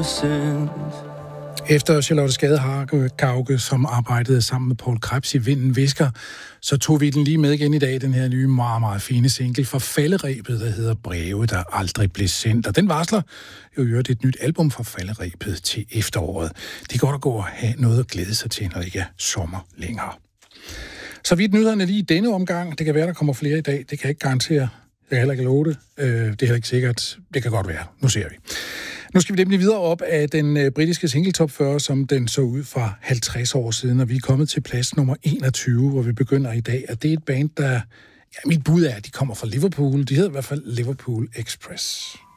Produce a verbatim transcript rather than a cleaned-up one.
innocence. Efter Charlotte Skadehauge, som arbejdede sammen med Paul Krebs i Vinden Visker, så tog vi den lige med igen i dag, den her nye, meget, meget fine single fra Falderebet, der hedder Breve, der aldrig blev sendt. Og den varsler jo øvrigt et nyt album fra Falderebet til efteråret. Det er godt at gå og have noget at glæde sig til, når det ikke er sommer længere. Så vidt nyhederne lige i denne omgang. Det kan være, der kommer flere i dag. Det kan jeg ikke garantere. Jeg kan heller ikke love det. Det er heller ikke sikkert. Det kan godt være. Nu ser vi. Nu skal vi nemlig videre op af den britiske single top fyrre, som den så ud for halvtreds år siden, og vi er kommet til plads nummer enogtyve, hvor vi begynder i dag. Og det er et band, der, ja, mit bud er, at de kommer fra Liverpool. De hedder i hvert fald Liverpool Express.